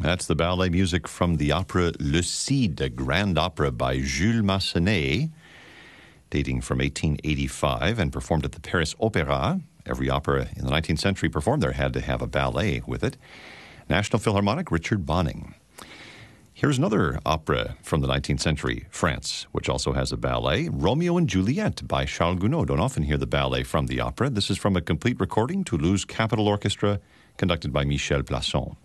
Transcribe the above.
That's the ballet music from the opera Le Cid, a grand opera by Jules Massenet, dating from 1885 and performed at the Paris Opéra. Every opera in the 19th century performed there had to have a ballet with it. National Philharmonic, Richard Bonning. Here's another opera from the 19th century, France, which also has a ballet, Romeo and Juliet by Charles Gounod. Don't often hear the ballet from the opera. This is from a complete recording, Toulouse Capitol Orchestra, conducted by Michel Plasson.